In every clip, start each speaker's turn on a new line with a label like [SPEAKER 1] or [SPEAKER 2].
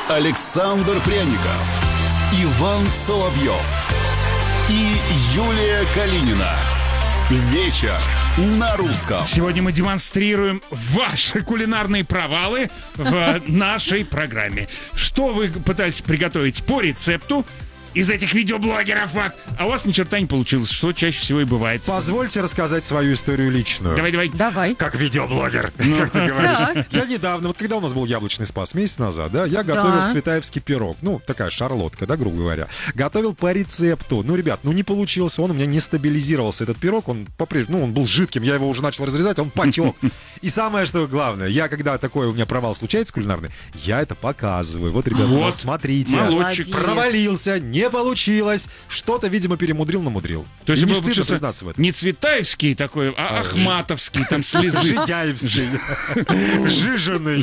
[SPEAKER 1] Александр Пряников, Иван Соловьев и Юлия Калинина. Вечер на русском.
[SPEAKER 2] Сегодня мы демонстрируем ваши кулинарные провалы в нашей программе. Что вы пытались приготовить по рецепту из этих видеоблогеров, а у вас ни черта не получилось, что чаще всего и бывает.
[SPEAKER 3] Позвольте рассказать свою историю личную.
[SPEAKER 2] Давай.
[SPEAKER 3] Как видеоблогер, как ты говоришь. Я недавно, вот когда у нас был яблочный спас, месяц назад, да, я готовил цветаевский пирог. Ну, такая шарлотка, да, грубо говоря. Готовил по рецепту. Ну, ребят, не получилось, он у меня не стабилизировался, этот пирог, он по-прежнему, он был жидким, я его уже начал разрезать, он потек. И самое, что главное, я, когда такой у меня провал случается кулинарный, я это показываю. Вот, ребята, вот, смотрите.
[SPEAKER 2] Молодчик.
[SPEAKER 3] Провалился, не получилось. Что-то, видимо, намудрил.
[SPEAKER 2] То есть
[SPEAKER 3] не
[SPEAKER 2] был
[SPEAKER 3] стыдно признаться в этом.
[SPEAKER 2] не цветаевский такой, а ахматовский, там слезы.
[SPEAKER 3] Жидяевский. Жиженый.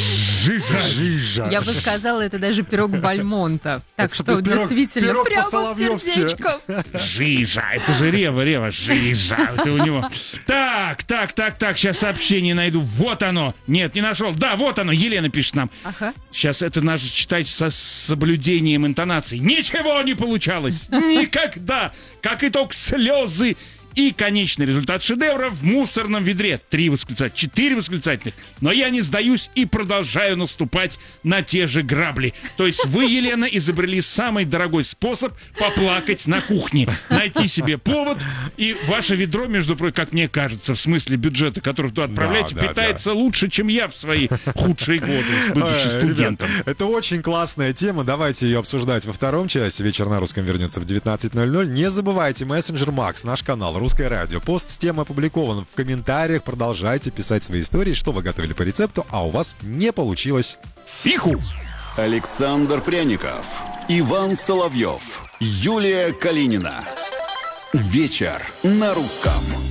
[SPEAKER 3] Жижа.
[SPEAKER 4] Я бы сказала, это даже пирог Бальмонта. Так что действительно,
[SPEAKER 3] пирог
[SPEAKER 4] прямо в
[SPEAKER 3] по-соловьевски.
[SPEAKER 4] сердечко.
[SPEAKER 2] Жижа, это же Рева, жижа, это у него. Так, сейчас сообщение найду. Вот оно. Нет, не нашел. Да, вот оно, Елена пишет нам.
[SPEAKER 4] Ага.
[SPEAKER 2] Сейчас это надо читать со соблюдением интонаций. Ничего не получалось. Никогда. Как итог, слезы. И конечный результат шедевра в мусорном ведре. 3 восклицательных, 4 восклицательных. Но я не сдаюсь и продолжаю наступать на те же грабли. То есть вы, Елена, изобрели самый дорогой способ поплакать на кухне. Найти себе повод. И ваше ведро, между прочим, как мне кажется, в смысле бюджета, который вы туда отправляете, питается лучше, чем я в свои худшие годы, будучи студентом.
[SPEAKER 3] Ребят, это очень классная тема. Давайте ее обсуждать во втором части. Вечер на русском вернется в 19:00. Не забывайте, мессенджер Макс, наш канал Русское радио. Пост с темой опубликован в комментариях. Продолжайте писать свои истории, что вы готовили по рецепту, а у вас не получилось.
[SPEAKER 2] Иху!
[SPEAKER 1] Александр Пряников, Иван Соловьев, Юлия Калинина. Вечер на русском.